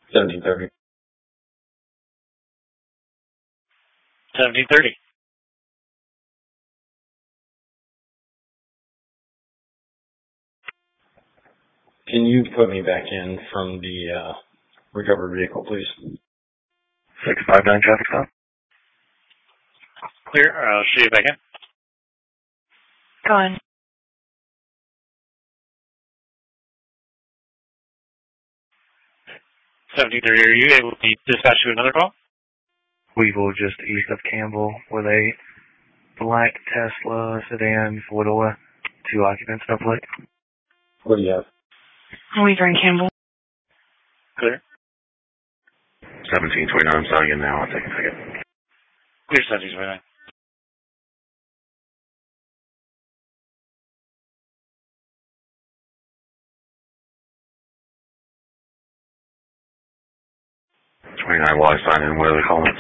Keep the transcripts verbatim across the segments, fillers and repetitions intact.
seventeen thirty. seventeen thirty. Can you put me back in from the uh, recovered vehicle, please? six five nine traffic stop. Clear. I'll show you back in. Go on. seventeen thirty, are you able to dispatch to another call? Weevil, just east of Campbell, with a black Tesla sedan, four-door, two occupants, no plate. What do you have? Weaver and Campbell. Clear. seventeen twenty-nine, I'm signing in now. I'll take a second. Clear seventeen twenty-nine. twenty-nine while I sign in. What are they calling?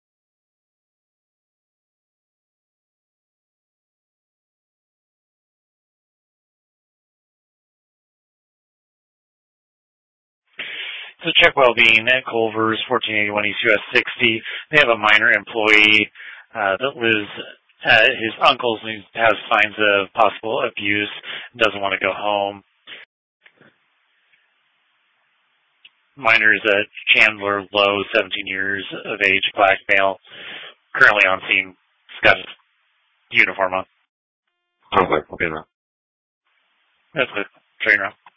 So check well-being at Culver's, fourteen eighty-one East U S sixty. They have a minor employee uh, that lives at his uncle's and has signs of possible abuse, doesn't want to go home. Minor is a Chandler Lowe, seventeen years of age, black male, currently on scene. He's got his uniform on. Sounds like we'll be in there. That's good. Train route.